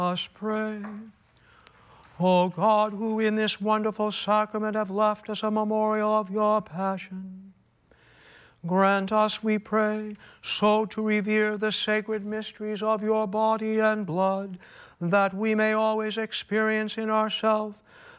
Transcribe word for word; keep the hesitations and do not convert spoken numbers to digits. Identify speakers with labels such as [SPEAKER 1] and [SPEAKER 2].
[SPEAKER 1] us pray. O God, who in this wonderful sacrament have left us a memorial of your passion, grant us, we pray, so to revere the sacred mysteries of your body and blood, that we may always experience in ourselves